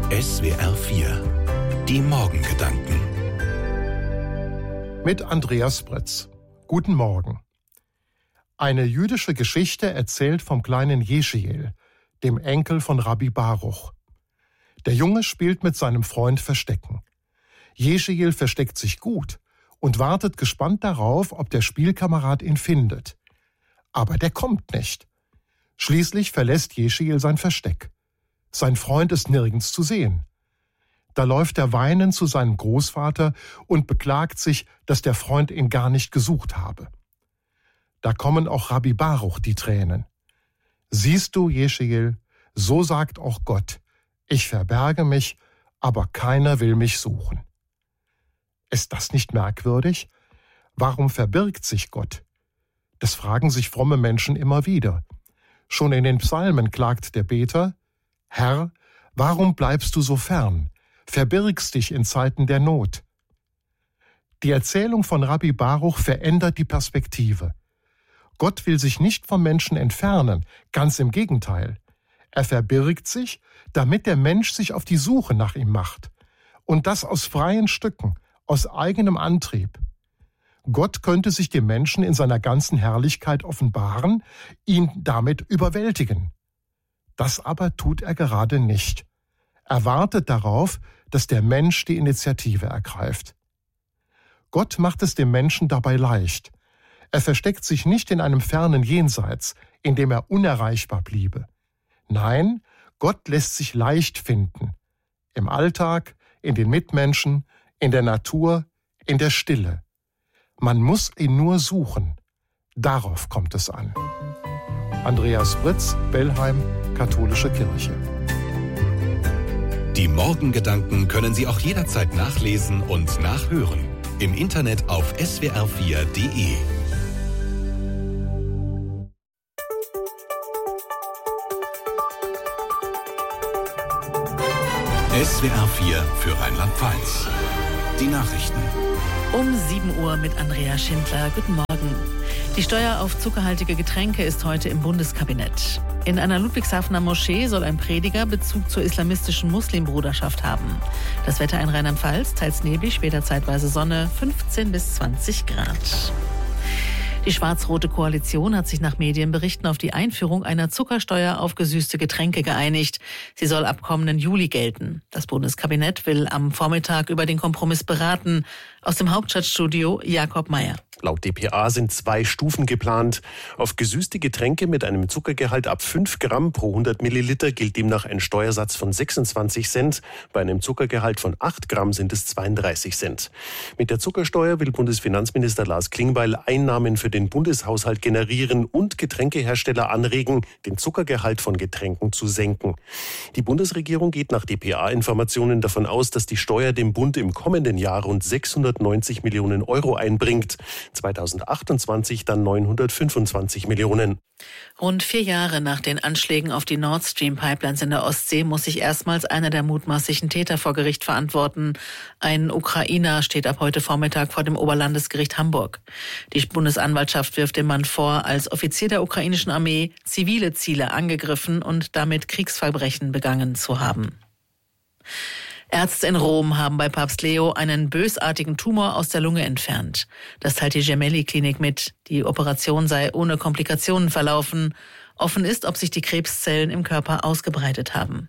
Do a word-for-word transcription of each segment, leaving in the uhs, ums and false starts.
S W R vier. Die Morgengedanken. Mit Andreas Britz. Guten Morgen. Eine jüdische Geschichte erzählt vom kleinen Jeschiel, dem Enkel von Rabbi Baruch. Der Junge spielt mit seinem Freund Verstecken. Jeschiel versteckt sich gut und wartet gespannt darauf, ob der Spielkamerad ihn findet. Aber der kommt nicht. Schließlich verlässt Jeschiel sein Versteck. Sein Freund ist nirgends zu sehen. Da läuft er weinend zu seinem Großvater und beklagt sich, dass der Freund ihn gar nicht gesucht habe. Da kommen auch Rabbi Baruch die Tränen. Siehst du, Jeschiel, so sagt auch Gott, ich verberge mich, aber keiner will mich suchen. Ist das nicht merkwürdig? Warum verbirgt sich Gott? Das fragen sich fromme Menschen immer wieder. Schon in den Psalmen klagt der Beter, Herr, warum bleibst du so fern? Verbirgst dich in Zeiten der Not. Die Erzählung von Rabbi Baruch verändert die Perspektive. Gott will sich nicht vom Menschen entfernen, ganz im Gegenteil. Er verbirgt sich, damit der Mensch sich auf die Suche nach ihm macht. Und das aus freien Stücken, aus eigenem Antrieb. Gott könnte sich dem Menschen in seiner ganzen Herrlichkeit offenbaren, ihn damit überwältigen. Das aber tut er gerade nicht. Er wartet darauf, dass der Mensch die Initiative ergreift. Gott macht es dem Menschen dabei leicht. Er versteckt sich nicht in einem fernen Jenseits, in dem er unerreichbar bliebe. Nein, Gott lässt sich leicht finden. Im Alltag, in den Mitmenschen, in der Natur, in der Stille. Man muss ihn nur suchen. Darauf kommt es an. Andreas Britz, Bellheim, Katholische Kirche. Die Morgengedanken können Sie auch jederzeit nachlesen und nachhören. Im Internet auf S W R vier Punkt de. S W R vier für Rheinland-Pfalz. Die Nachrichten. Um sieben Uhr mit Andrea Schindler. Guten Morgen. Die Steuer auf zuckerhaltige Getränke ist heute im Bundeskabinett. In einer Ludwigshafener Moschee soll ein Prediger Bezug zur islamistischen Muslimbruderschaft haben. Das Wetter in Rheinland-Pfalz, teils neblig, später zeitweise Sonne, fünfzehn bis zwanzig Grad. Die schwarz-rote Koalition hat sich nach Medienberichten auf die Einführung einer Zuckersteuer auf gesüßte Getränke geeinigt. Sie soll ab kommenden Juli gelten. Das Bundeskabinett will am Vormittag über den Kompromiss beraten. Aus dem Hauptstadtstudio Jakob Meyer. Laut D P A sind zwei Stufen geplant. Auf gesüßte Getränke mit einem Zuckergehalt ab fünf Gramm pro hundert Milliliter gilt demnach ein Steuersatz von sechsundzwanzig Cent. Bei einem Zuckergehalt von acht Gramm sind es zweiunddreißig Cent. Mit der Zuckersteuer will Bundesfinanzminister Lars Klingbeil Einnahmen für den Bundeshaushalt generieren und Getränkehersteller anregen, den Zuckergehalt von Getränken zu senken. Die Bundesregierung geht nach D P A-Informationen davon aus, dass die Steuer dem Bund im kommenden Jahr rund sechshundertneunzig Millionen Euro einbringt. zweitausendachtundzwanzig dann neunhundertfünfundzwanzig Millionen. Rund vier Jahre nach den Anschlägen auf die Nord Stream Pipelines in der Ostsee muss sich erstmals einer der mutmaßlichen Täter vor Gericht verantworten. Ein Ukrainer steht ab heute Vormittag vor dem Oberlandesgericht Hamburg. Die Bundesanwaltschaft wirft dem Mann vor, als Offizier der ukrainischen Armee zivile Ziele angegriffen und damit Kriegsverbrechen begangen zu haben. Ärzte in Rom haben bei Papst Leo einen bösartigen Tumor aus der Lunge entfernt. Das teilt die Gemelli-Klinik mit. Die Operation sei ohne Komplikationen verlaufen. Offen ist, ob sich die Krebszellen im Körper ausgebreitet haben.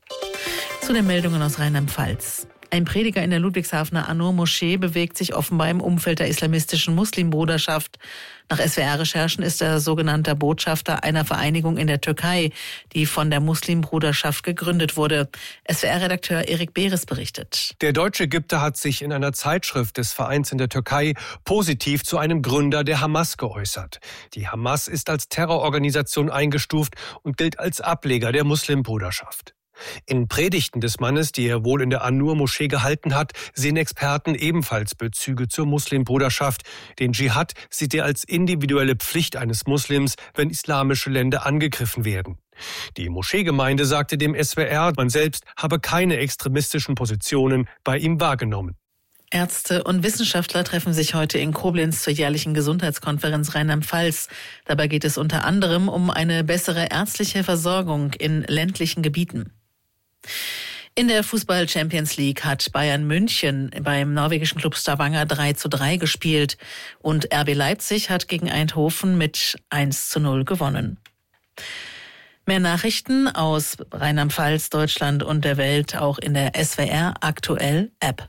Zu den Meldungen aus Rheinland-Pfalz. Ein Prediger in der Ludwigshafener An-Nur-Moschee bewegt sich offenbar im Umfeld der islamistischen Muslimbruderschaft. Nach S W R-Recherchen ist er sogenannter Botschafter einer Vereinigung in der Türkei, die von der Muslimbruderschaft gegründet wurde. S W R-Redakteur Erik Beres berichtet. Der deutsche Ägypter hat sich in einer Zeitschrift des Vereins in der Türkei positiv zu einem Gründer der Hamas geäußert. Die Hamas ist als Terrororganisation eingestuft und gilt als Ableger der Muslimbruderschaft. In Predigten des Mannes, die er wohl in der An-Nur-Moschee gehalten hat, sehen Experten ebenfalls Bezüge zur Muslimbruderschaft. Den Dschihad sieht er als individuelle Pflicht eines Muslims, wenn islamische Länder angegriffen werden. Die Moscheegemeinde sagte dem S W R, man selbst habe keine extremistischen Positionen bei ihm wahrgenommen. Ärzte und Wissenschaftler treffen sich heute in Koblenz zur jährlichen Gesundheitskonferenz Rheinland-Pfalz. Dabei geht es unter anderem um eine bessere ärztliche Versorgung in ländlichen Gebieten. In der Fußball-Champions League hat Bayern München beim norwegischen Club Stavanger drei zu drei gespielt und R B Leipzig hat gegen Eindhoven mit eins zu null gewonnen. Mehr Nachrichten aus Rheinland-Pfalz, Deutschland und der Welt auch in der S W R Aktuell App.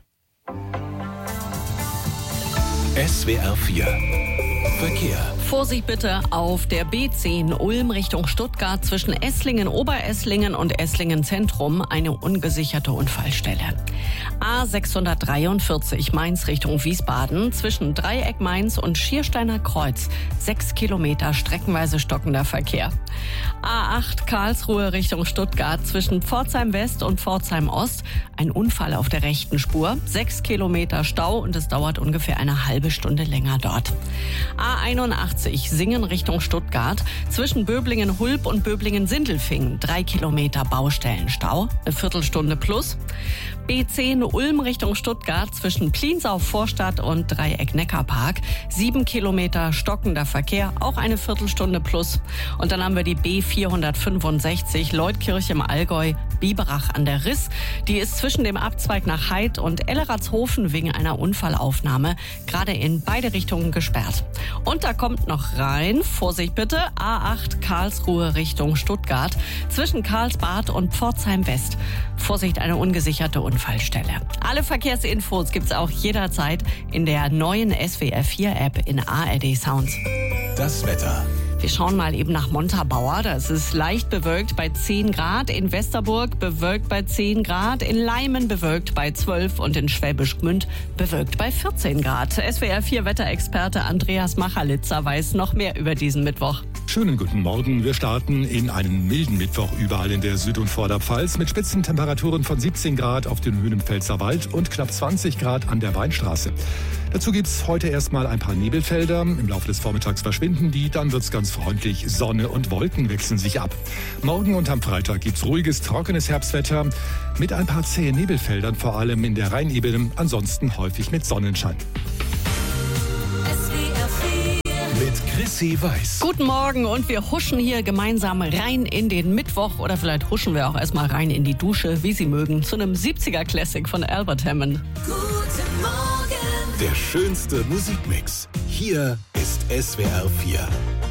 S W R vier Verkehr. Vorsicht bitte auf der B zehn Ulm Richtung Stuttgart zwischen Esslingen, Oberesslingen und Esslingen Zentrum eine ungesicherte Unfallstelle. A sechshundertdreiundvierzig Mainz Richtung Wiesbaden zwischen Dreieck Mainz und Schiersteiner Kreuz. Sechs Kilometer streckenweise stockender Verkehr. A acht Karlsruhe Richtung Stuttgart zwischen Pforzheim West und Pforzheim Ost. Ein Unfall auf der rechten Spur. Sechs Kilometer Stau und es dauert ungefähr eine halbe Stunde länger dort. A einundachtzig Singen Richtung Stuttgart zwischen Böblingen-Hulb und Böblingen-Sindelfingen. Drei Kilometer Baustellenstau, eine Viertelstunde plus. B zehn Ulm Richtung Stuttgart zwischen Pliensau Vorstadt und Dreieck Neckarpark. Sieben Kilometer stockender Verkehr, auch eine Viertelstunde plus. Und dann haben wir die B vierhundertfünfundsechzig Leutkirch im Allgäu, Biberach an der Riss. Die ist zwischen dem Abzweig nach Heid und Elleratshofen wegen einer Unfallaufnahme gerade in beide Richtungen gesperrt. Und da kommt noch rein, Vorsicht bitte, A acht Karlsruhe Richtung Stuttgart zwischen Karlsbad und Pforzheim West. Vorsicht, eine ungesicherte Unfallstelle. Alle Verkehrsinfos gibt's auch jederzeit in der neuen S W R vier App in A R D Sounds. Das Wetter. Wir schauen mal eben nach Montabaur. Das ist leicht bewölkt bei zehn Grad. In Westerburg bewölkt bei zehn Grad. In Leimen bewölkt bei zwölf und in Schwäbisch Gmünd bewölkt bei vierzehn Grad. S W R vier Wetterexperte Andreas Machalitzer weiß noch mehr über diesen Mittwoch. Schönen guten Morgen. Wir starten in einen milden Mittwoch überall in der Süd- und Vorderpfalz mit Spitzentemperaturen von siebzehn Grad auf dem Hühnenpfälzer Wald und knapp zwanzig Grad an der Weinstraße. Dazu gibt's heute erstmal ein paar Nebelfelder. Im Laufe des Vormittags verschwinden die, dann wird's ganz freundlich. Sonne und Wolken wechseln sich ab. Morgen und am Freitag gibt's ruhiges, trockenes Herbstwetter mit ein paar zähen Nebelfeldern, vor allem in der Rheinebene, ansonsten häufig mit Sonnenschein. Mit Chrissy Weiß. Guten Morgen und wir huschen hier gemeinsam rein in den Mittwoch oder vielleicht huschen wir auch erstmal rein in die Dusche, wie Sie mögen, zu einem siebziger Classic von Albert Hammond. Guten Morgen. Der schönste Musikmix. Hier ist S W R vier.